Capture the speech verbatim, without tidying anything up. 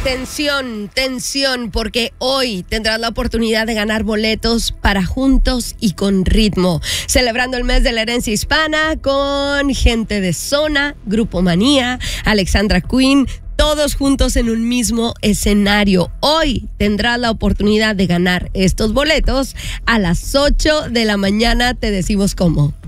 Tensión, tensión, porque hoy tendrás la oportunidad de ganar boletos para Juntos y con Ritmo, celebrando el mes de la herencia hispana con gente de Zona, Grupo Manía, Alexandra Queen, todos juntos en un mismo escenario. Hoy tendrás la oportunidad de ganar estos boletos a las ocho de la mañana. Te decimos cómo.